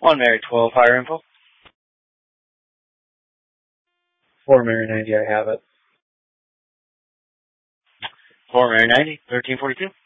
1 Mary 12, fire info. 4 Mary 90, I have it. 4 Mary 90, 1342.